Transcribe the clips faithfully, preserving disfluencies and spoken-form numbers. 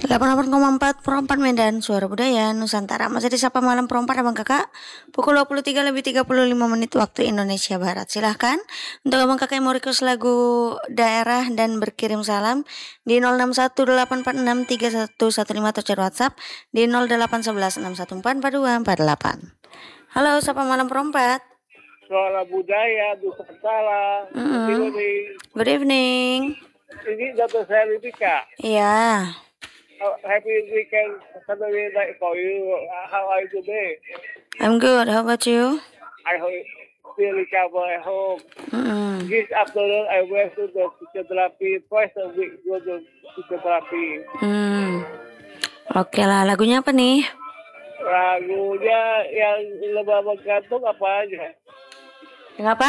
delapan puluh delapan koma empat Pro empat Medan, Suara Budaya Nusantara. Masih di Sapa Malam Pro empat Abang Kakak. Pukul dua puluh tiga lebih tiga puluh lima menit waktu Indonesia Barat. Silahkan untuk Abang Kakak yang mau request lagu daerah dan berkirim salam di nol enam satu delapan empat enam tiga satu satu lima atau chat WhatsApp di nol delapan satu satu enam satu empat empat dua empat delapan. Halo Sapa Malam Pro empat. Suara Budaya Nusantara. Mm-hmm. Good evening. Good evening. Ini Dokter Sally Tika. Iya. Uh, happy weekend Saturday night for you. Uh, how are you today? I'm good. How about you? I hope still recover at home. Mm-hmm. This afternoon I went to the physiotherapy. Twice a week go to physiotherapy. Hmm. Oke lah. Lagunya apa nih? Lagunya yang lebah bergantung apa aja? Yang apa?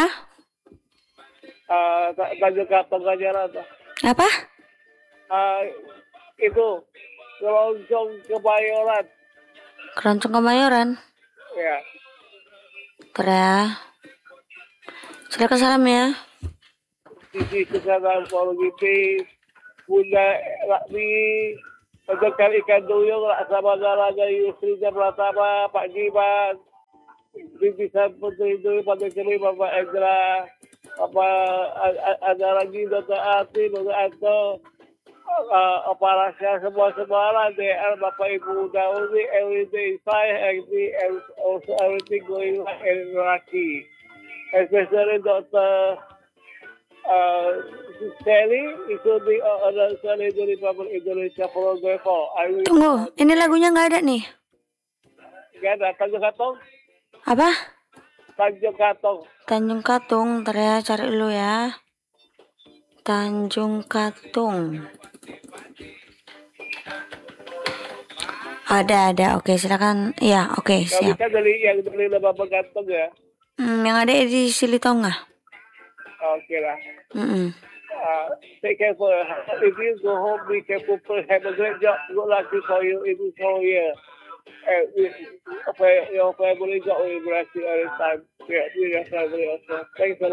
Uh, Tanjung Katong aja atau Apa? Uh, itu keroncong Kebayoran. Keroncong Kemayoran. Ya. Korea. Silakan salam ya. Sisi kesehatan Polisi, Bunda Lakmi, Pedagang Ikan Duyung, Laksamana Raja Yusrija Pratama, Pak Jiman, Bintang Putri Duyung, Pak Kemi, Bapak Endra, apa ada lagi Dokter Ati, Dokter Anto, uh, operasi semua semua D R Bapak Ibu Daudi, everything fine, everything also everything going like and lucky, especially Dokter uh, Sally itu di orang Sally dari Republik Indonesia Progreso. Tunggu, ini lagunya nggak ada nih. Nggak ada. Tanjung Katong. Apa? Tanjung Katong. Tanjung Katong, ntar ya cari dulu ya. Tanjung Katong. Ada ada, oke silakan. Ya oke siap. Bisa dari yang dari Lebah Bergantung ya. Hmm, yang ada di Silitonga. Oke lah. Mm-mm. Uh, take care for if you go home, be careful. Have a great job. Good luck for you in this whole year. And your family got you every time. Yeah, your family also. Thanks a lot.